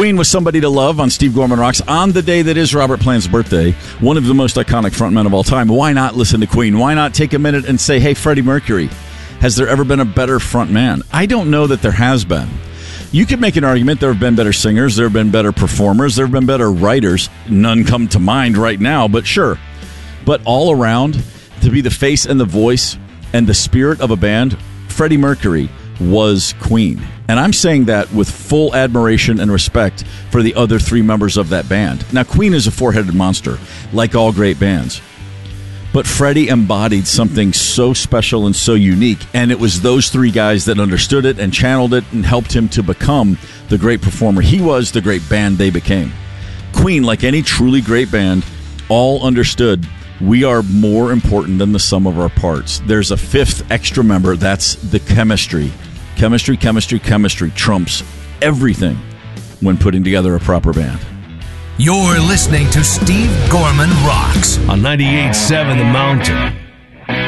Queen was Somebody to Love on Steve Gorman Rocks on the day that is Robert Plant's birthday, one of the most iconic frontmen of all time. Why not listen to Queen? Why not take a minute and say, hey, Freddie Mercury, has there ever been a better frontman? I don't know that there has been. You could make an argument there have been better singers, there have been better performers, there have been better writers. None come to mind right now, but sure. But all around, to be the face and the voice and the spirit of a band, Freddie Mercury was Queen. And I'm saying that with full admiration and respect for the other three members of that band. Now, Queen is a four-headed monster, like all great bands. But Freddie embodied something so special and so unique, and it was those three guys that understood it and channeled it and helped him to become the great performer he was, the great band they became. Queen, like any truly great band, all understood we are more important than the sum of our parts. There's a fifth extra member, that's the chemistry. Chemistry trumps everything when putting together a proper band. You're listening to Steve Gorman Rocks on 98.7 The Mountain.